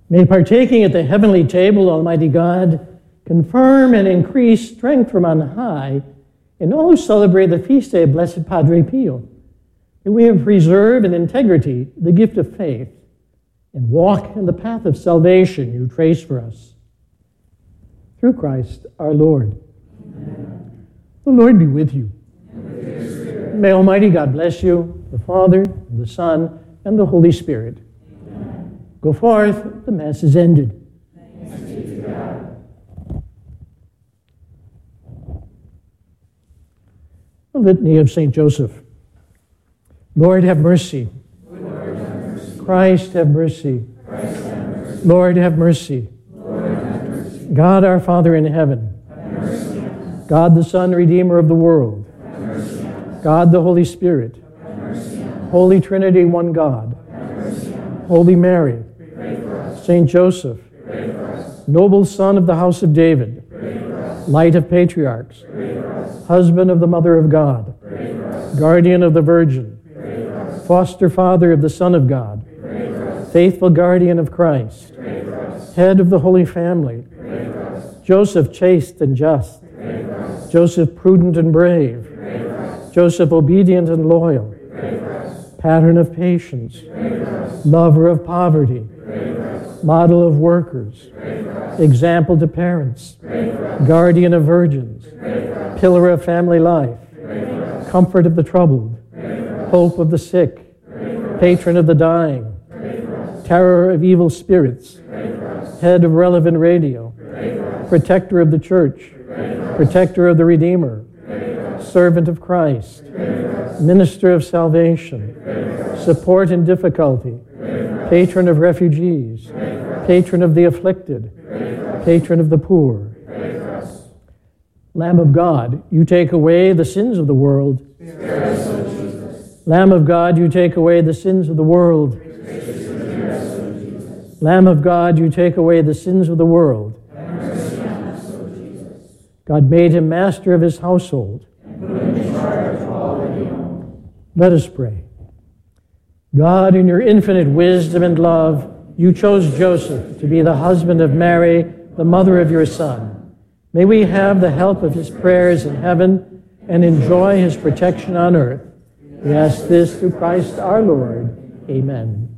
May partaking at the heavenly table, Almighty God, confirm and increase strength from on high in all who celebrate the feast day of Blessed Padre Pio, that we have preserved in integrity the gift of faith and walk in the path of salvation you trace for us. Through Christ our Lord. Amen. The Lord be with you. And with your spirit. May Almighty God bless you, the Father, the Son, and the Holy Spirit. Amen. Go forth, the Mass is ended. Thanks be to God. The Litany of St. Joseph. Lord, have mercy. Lord, have mercy. Christ, have mercy. Christ, have mercy. Lord, have mercy. Lord, have mercy. God, our Father in heaven. Have mercy on us. God, the Son, Redeemer of the world. Have mercy on us. God, the Holy Spirit. Have mercy on us. Holy Trinity, one God. Have mercy on us. Holy Mary. Pray for us. Saint Joseph. Pray for us. Noble Son of the house of David. Pray for us. Light of patriarchs. Pray for us. Husband of the Mother of God. Pray for us. Guardian of the Virgin. Pray for us. Foster Father of the Son of God. Pray for us. Faithful Guardian of Christ. Pray for us. Head of the Holy Family. Pray for us. Joseph chaste and just. Pray for us. Joseph prudent and brave. Pray for us. Joseph obedient and loyal. Pray for us. Pattern of patience. Pray for us. Lover of poverty. Pray for us. Model of workers. Pray for us. Example to parents. Pray for us. Guardian of virgins. Pray for us. Pillar of family life. Pray for us. Comfort of the troubled. Pray for us. Hope of the sick. Pray for us. Patron of the dying. Pray for us. Terror of evil spirits. Pray for us. Head of relevant radio. Pray for us. Protector of the church. Pray for us. Protector of the Redeemer. Pray for us. Servant of Christ. Pray for us. Minister of salvation. Pray for us. Support in difficulty. Pray for us. Patron of refugees. Pray for us. Patron of the afflicted. Pray for us. Patron of the poor. Pray for us. Lamb of God, you take away the sins of the world. Spare us, O Jesus. Lamb of God, you take away the sins of the world. Spare us, O Jesus. Lamb of God, you take away the sins of the world. Have mercy on us, O Jesus. God made him master of his household. And put him in charge of all that he owned. Let us pray. God, in your infinite wisdom and love, you chose Joseph to be the husband of Mary, the mother of your Son. May we have the help of his prayers in heaven and enjoy his protection on earth. We ask this through Christ our Lord. Amen.